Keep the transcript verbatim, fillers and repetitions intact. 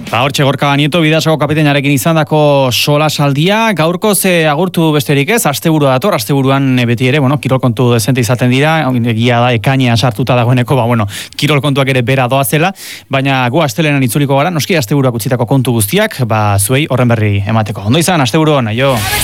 Ba, hortxe Gorka Nieto Bidasako kapiteinarekin izandako solasaldia, gaurko ze agurtu besterik ez, asteburua dator, asteburuan beti ere, bueno, kirol kontu dezente izaten dira, egia da ekainean sartuta dagoeneko, ba bueno, kirol kontuak ere bera doazela, baina gu astelenan itzuliko gara, noski asteburuak utzitako kontu guztiak, ba zuei horren berri emateko. Ondo izan, asteburu hona, jo.